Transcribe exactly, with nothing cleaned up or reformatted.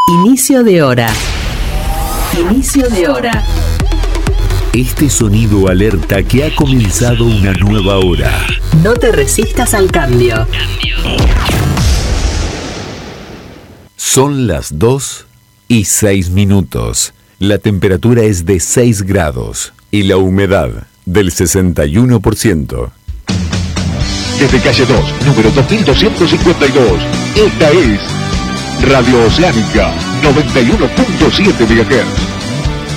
Inicio de hora. Inicio de hora. Este sonido alerta que ha comenzado una nueva hora. No te resistas al cambio. Son las dos y seis minutos. La temperatura es de seis grados y la humedad del sesenta y uno por ciento. Desde calle dos, número dos mil doscientos cincuenta y dos, esta es Radio Oceánica, noventa y uno punto siete megahertz.